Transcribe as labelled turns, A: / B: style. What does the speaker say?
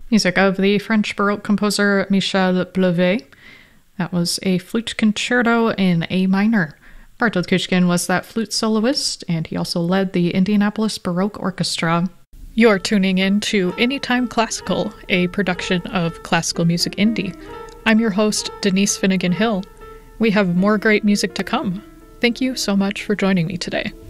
A: Music of the French Baroque composer Michel Blevet. That was a flute concerto in A minor. Bartold Kuchkin was that flute soloist, and he also led the Indianapolis Baroque Orchestra. You're tuning in to Anytime Classical, a production of Classical Music Indie. I'm your host, Denise Finnegan Hill. We have more great music to come. Thank you so much for joining me today.